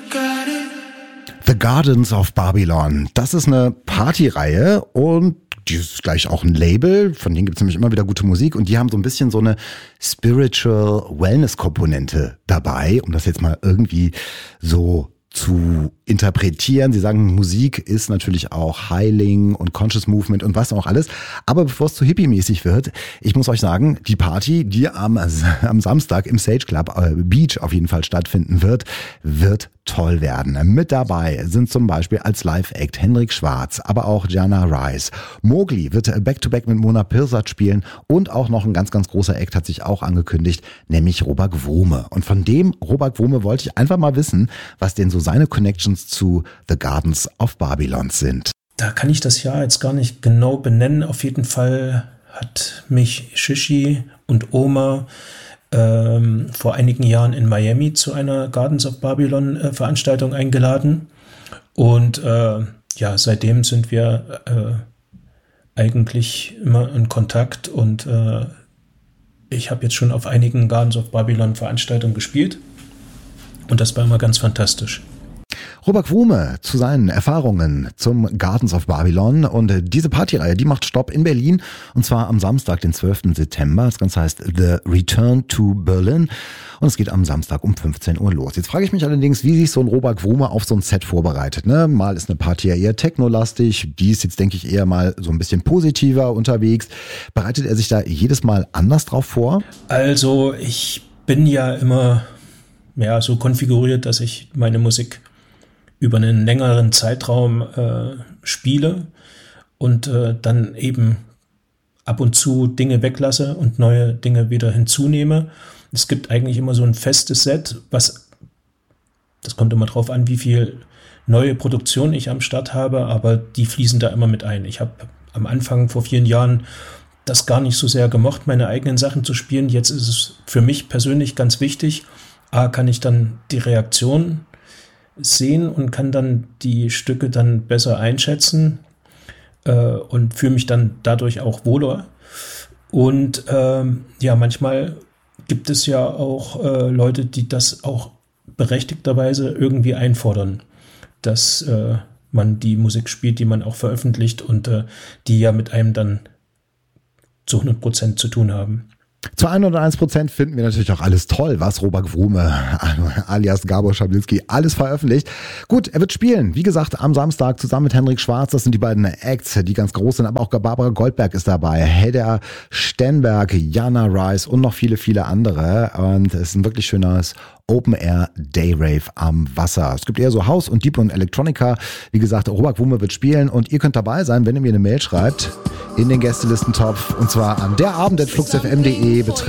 The Gardens of Babylon. Das ist eine Partyreihe und die ist gleich auch ein Label, von denen gibt es nämlich immer wieder gute Musik und die haben so ein bisschen so eine Spiritual Wellness-Komponente dabei, um das jetzt mal irgendwie so zu interpretieren. Sie sagen, Musik ist natürlich auch Healing und Conscious Movement und was auch alles. Aber bevor es zu hippie-mäßig wird, ich muss euch sagen, die Party, die am Samstag im Sage Club Beach auf jeden Fall stattfinden wird toll werden. Mit dabei sind zum Beispiel als Live-Act Henrik Schwarz, aber auch Jana Rice. Mowgli wird Back-to-Back mit Mona Pirsat spielen und auch noch ein ganz, ganz großer Act hat sich auch angekündigt, nämlich Robert Wome. Und von dem Robert Wome wollte ich einfach mal wissen, was denn so seine Connections zu The Gardens of Babylon sind. Da kann ich das Jahr jetzt gar nicht genau benennen. Auf jeden Fall hat mich Shishi und Oma vor einigen Jahren in Miami zu einer Gardens of Babylon Veranstaltung eingeladen. Und seitdem sind wir eigentlich immer in Kontakt und ich habe jetzt schon auf einigen Gardens of Babylon Veranstaltungen gespielt und das war immer ganz fantastisch. Robert Wome zu seinen Erfahrungen zum Gardens of Babylon und diese Partyreihe, die macht Stopp in Berlin und zwar am Samstag, den 12. September. Das Ganze heißt The Return to Berlin und es geht am Samstag um 15 Uhr los. Jetzt frage ich mich allerdings, wie sich so ein Robert Wome auf so ein Set vorbereitet. Ne? Mal ist eine Party ja eher technolastig, die ist jetzt, denke ich, eher mal so ein bisschen positiver unterwegs. Bereitet er sich da jedes Mal anders drauf vor? Also ich bin ja immer so konfiguriert, dass ich meine Musik über einen längeren Zeitraum spiele und dann eben ab und zu Dinge weglasse und neue Dinge wieder hinzunehme. Es gibt eigentlich immer so ein festes Set, das kommt immer drauf an, wie viel neue Produktion ich am Start habe, aber die fließen da immer mit ein. Ich habe am Anfang vor vielen Jahren das gar nicht so sehr gemocht, meine eigenen Sachen zu spielen. Jetzt ist es für mich persönlich ganz wichtig. Kann ich dann die Reaktion sehen und kann dann die Stücke dann besser einschätzen und fühle mich dann dadurch auch wohler. Und manchmal gibt es ja auch Leute, die das auch berechtigterweise irgendwie einfordern, dass man die Musik spielt, die man auch veröffentlicht und die ja mit einem dann zu 100% zu tun haben. Zu 101% finden wir natürlich auch alles toll, was Robert Wome alias Gabor Schabilski alles veröffentlicht. Gut, er wird spielen, wie gesagt, am Samstag zusammen mit Henrik Schwarz. Das sind die beiden Acts, die ganz groß sind, aber auch Barbara Goldberg ist dabei, Hedda Stenberg, Jana Rice und noch viele, viele andere. Und es ist ein wirklich schönes Open-Air Day-Rave am Wasser. Es gibt eher so House und Deep und Electronica. Wie gesagt, Robert Wome wird spielen und ihr könnt dabei sein, wenn ihr mir eine Mail schreibt in den Gästelistentopf und zwar an derabend@fluxfm.de betreffend